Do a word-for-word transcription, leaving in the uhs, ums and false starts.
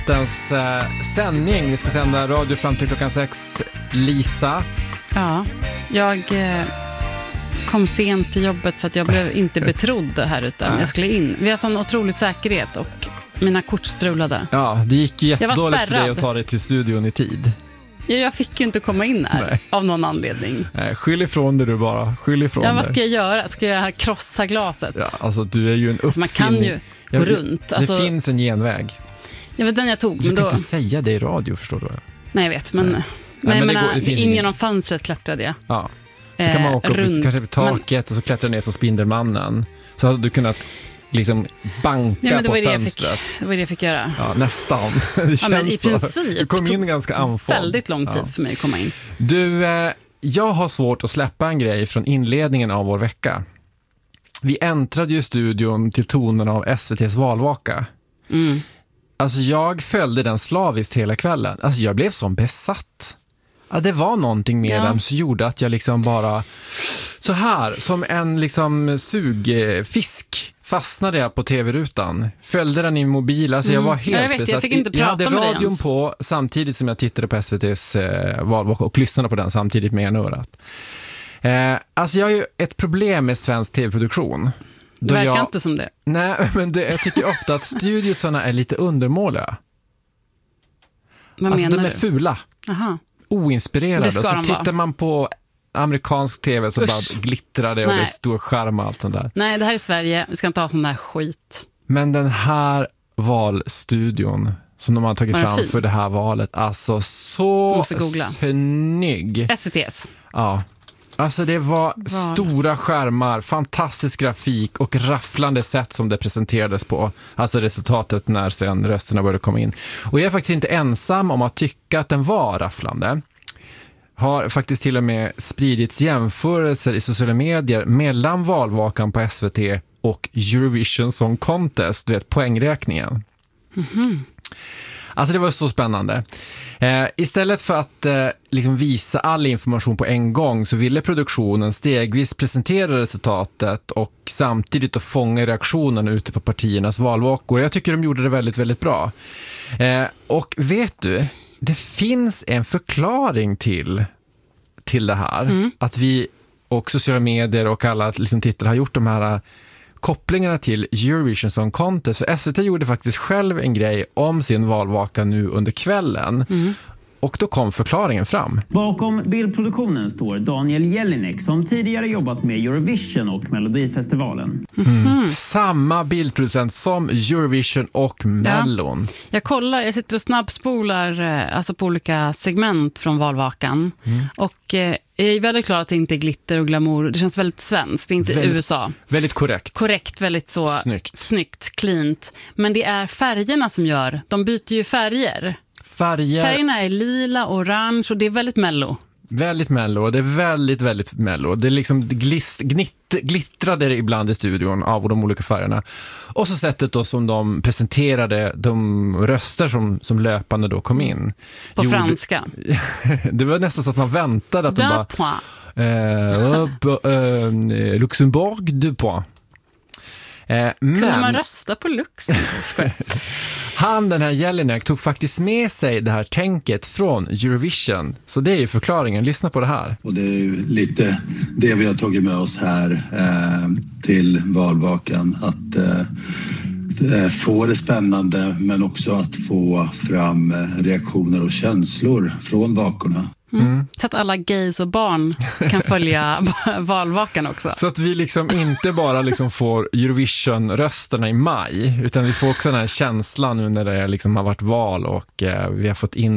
nattens eh, sändning. Vi ska sända radio fram till klockan sex. Lisa? Ja, jag eh, kom sent till jobbet för att jag blev inte betrodd här utan jag skulle in. Vi har sån otrolig säkerhet och mina kort strulade. Ja, det gick jättedåligt för dig att ta dig till studion i tid. Ja, jag fick ju inte komma in här. Nej. Av någon anledning. Nej, skyll ifrån det du bara. Skyll ifrån ja, vad ska jag göra? Ska jag krossa glaset? Ja, alltså du är ju en uppfinning. Alltså, man kan ju gå jag, runt. Alltså, det finns en genväg. Jag vet den jag tog. Du men kan då... inte säga det i radio, förstår du? Nej, jag vet. Men, Nej. men, Nej, men jag det menar, går, det in ingen... genom fönstret klättrade jag. Ja. Så kan man åka upp runt. kanske vid taket men... och så klättrar ner som Spindelmannen. Så hade du kunnat liksom banka ja, på fönstret. Fick, det var det jag fick göra. Ja, nästan. Det känns ja, men i så. princip. Du kom in ganska anfådd. Väldigt lång tid ja. för mig att komma in. Du, eh, jag har svårt att släppa en grej från inledningen av vår vecka. Vi äntrade ju studion till tonen av S V T:s valvaka. Mm. Alltså jag följde den slaviskt hela kvällen. Alltså jag blev som besatt. Ja, det var någonting med ja. den som gjorde att jag liksom bara så här, som en liksom sugfisk fastnade jag på tv-rutan. Följde den i mobil, alltså mm. jag var helt jag vet, besatt. Jag fick inte prata jag hade med radion ens. på samtidigt som jag tittade på S V T:s eh, valvaka och lyssnade på den samtidigt med en örat. Eh, alltså jag har ju ett problem med svensk tv-produktion. Det verkar jag, inte som det. Nej, men det, jag tycker ofta att studiosarna är lite undermåliga. Vad alltså menar de är du? fula. Aha. Oinspirerade. Och så tittar vara. man på amerikansk tv så Usch. bara glittrar det och Nej. det är stor skärm och allt sånt där. Nej, det här är Sverige. Vi ska inte ha sån där skit. Men den här valstudion som de har tagit fram fin? för det här valet, alltså så snygg. S V T:s. Ja. Alltså det var, var stora skärmar, fantastisk grafik och rafflande sätt som det presenterades på. Alltså resultatet när sen rösterna började komma in. Och jag är faktiskt inte ensam om att tycka att den var rafflande. Har faktiskt till och med spridits jämförelser i sociala medier mellan valvakan på S V T och Eurovision Song Contest, du vet, poängräkningen. Mm-hmm. Alltså det var så spännande. Eh, istället för att eh, liksom visa all information på en gång så ville produktionen stegvis presentera resultatet och samtidigt att fånga reaktionen ute på partiernas valvakor. Jag tycker de gjorde det väldigt, väldigt bra. Eh, och vet du, det finns en förklaring till, till det här. Mm. Att vi och sociala medier och alla liksom tittare har gjort de här kopplingarna till Eurovision Song Contest. Så S V T gjorde faktiskt själv en grej om sin valvaka nu under kvällen. Mm. Och då kom förklaringen fram. Bakom bildproduktionen står Daniel Jelinek som tidigare jobbat med Eurovision och Melodifestivalen. Mm. Mm. Samma bildproducent som Eurovision och Mellon. Ja. Jag kollar, jag sitter och snabbspolar alltså på olika segment från valvakan. Mm. Och eh, jag är väldigt klar att det inte är glitter och glamour. Det känns väldigt svenskt, det är inte väldigt, U S A. Väldigt korrekt. Korrekt, väldigt så snyggt. snyggt, cleant. Men det är färgerna som gör, de byter ju färger. Färger. Färgerna är lila, orange och det är väldigt mello. Väldigt mello, det är väldigt, väldigt mello. Det är liksom glist, gnitt, glittrade ibland i studion av de olika färgerna. Och så sättet då som de presenterade de röster som, som löpande då kom in. På gjorde, franska. Det var nästan så att man väntade att de deux bara... Eh, eh, Luxemburg, deux points. Eh, Kunde men, man rösta på Luxemburg? Han, den här Jelinek, tog faktiskt med sig det här tänket från Eurovision. Så det är ju förklaringen. Lyssna på det här. Och det är ju lite det vi har tagit med oss här eh, till valvakan. Att eh, få det spännande men också att få fram reaktioner och känslor från vakorna. Mm. Så att alla gays och barn kan följa valvakan också. Så att vi liksom inte bara liksom får Eurovision-rösterna i maj, utan vi får också den här känslan nu när det liksom har varit val och eh, vi har fått in